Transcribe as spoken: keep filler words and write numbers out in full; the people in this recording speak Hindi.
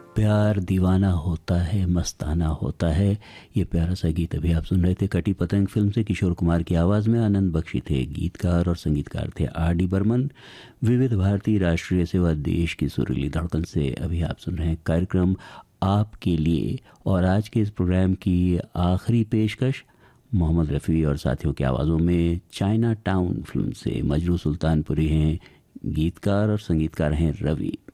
प्यार दीवाना होता है, मस्ताना होता है। ये प्यारा सा गीत अभी आप सुन रहे थे कटी पतंग फिल्म से। किशोर कुमार की आवाज़ में आनंद बख्शी थे गीतकार और संगीतकार थे आर डी बर्मन। विविध भारती राष्ट्रीय सेवा देश की सुरीली धड़कन से अभी आप सुन रहे हैं कार्यक्रम आपके लिए। और आज के इस प्रोग्राम की आखिरी पेशकश मोहम्मद रफ़ी और साथियों की आवाज़ों में चाइना टाउन फिल्म से। मजरू सुल्तानपुरी हैं गीतकार और संगीतकार हैं रवि।